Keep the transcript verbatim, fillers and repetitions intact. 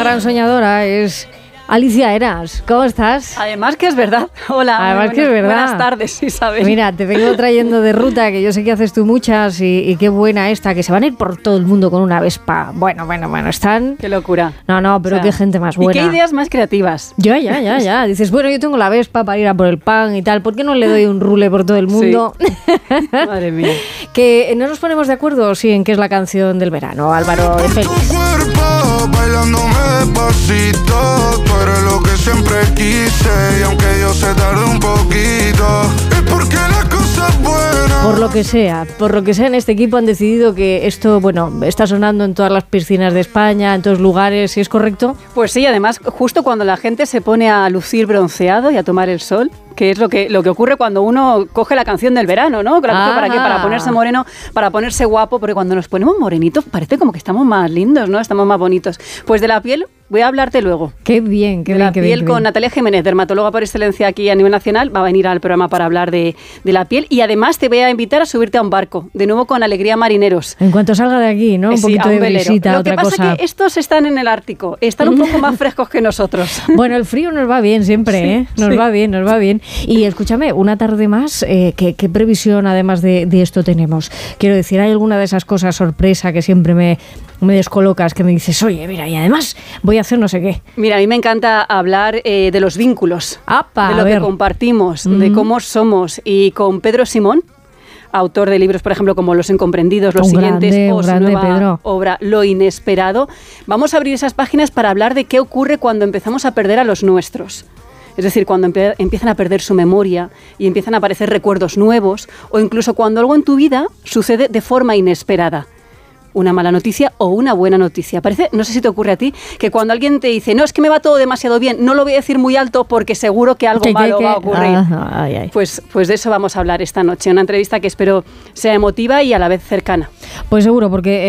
gran soñadora es Alicia Eras. ¿Cómo estás? Además que es verdad. Hola. Además buenas, que es verdad. Buenas tardes, Isabel. Mira, te vengo trayendo de ruta, que yo sé que haces tú muchas y, y qué buena esta, que se van a ir por todo el mundo con una Vespa. Bueno, bueno, bueno, están... Qué locura. No, no, pero o sea, qué gente más buena. Y qué ideas más creativas. Ya, ya, ya, ya. Dices, bueno, yo tengo la Vespa para ir a por el pan y tal, ¿por qué no le doy un rule por todo el mundo? Sí. Madre mía. Que no nos ponemos de acuerdo, sí, en qué es la canción del verano, Álvaro de Félix. Bailándome despacito, tú eres lo que siempre quise y aunque yo se tarde un poquito, es porque las cosas buenas. Por lo que sea, por lo que sea en este equipo han decidido que esto, bueno, está sonando en todas las piscinas de España, en todos lugares, ¿sí es correcto? Pues sí, además justo cuando la gente se pone a lucir bronceado y a tomar el sol, que es lo que, lo que ocurre cuando uno coge la canción del verano, ¿no? ¿Para, ¿Para qué? Para ponerse moreno, para ponerse guapo, porque cuando nos ponemos morenitos parece como que estamos más lindos, ¿no? Estamos más bonitos. Pues de la piel voy a hablarte luego. Qué bien, qué de bien, la qué piel bien, con bien. Natalia Jiménez, dermatóloga por excelencia aquí a nivel nacional, va a venir al programa para hablar de, de la piel y además te voy a invitar a subirte a un barco, de nuevo con Alegría Marineros. En cuanto salga de aquí, ¿no? Un sí, poquito un de velero. visita, Lo otra que pasa cosa. es que estos están en el Ártico, están un poco más frescos que nosotros. Bueno, el frío nos va bien siempre, Sí, ¿eh? Nos sí. va bien, nos va bien. Y escúchame, una tarde más, eh, ¿qué, ¿qué previsión además de, de esto tenemos? Quiero decir, ¿hay alguna de esas cosas sorpresa que siempre me, me descolocas, que me dices, oye, mira, y además voy a hacer no sé qué? Mira, a mí me encanta hablar eh, de los vínculos, Apa, de lo a ver. que compartimos, Mm. de cómo somos. Y con Pedro Simón, autor de libros, por ejemplo, como Los Incomprendidos, Los Un Siguientes, grande, o un su grande, nueva Pedro. obra Lo Inesperado, vamos a abrir esas páginas para hablar de qué ocurre cuando empezamos a perder a los nuestros. Es decir, cuando empie- empiezan a perder su memoria y empiezan a aparecer recuerdos nuevos, o incluso cuando algo en tu vida sucede de forma inesperada. Una mala noticia o una buena noticia. Parece, no sé si te ocurre a ti, que cuando alguien te dice, no, es que me va todo demasiado bien, no lo voy a decir muy alto porque seguro que algo ¿Qué, qué, malo qué? va a ocurrir. Ah, ay, ay. Pues, pues de eso vamos a hablar esta noche. Una entrevista que espero sea emotiva y a la vez cercana. Pues seguro, porque